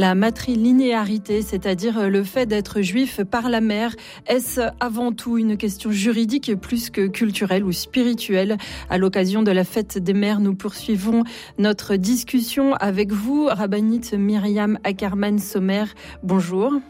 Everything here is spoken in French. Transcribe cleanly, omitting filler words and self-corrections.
La matrilinéarité, c'est-à-dire le fait d'être juif par la mère, est-ce avant tout une question juridique plus que culturelle ou spirituelle? À l'occasion de la fête des mères, nous poursuivons notre discussion avec vous, rabbinite Myriam Ackerman-Sommer. Bonjour.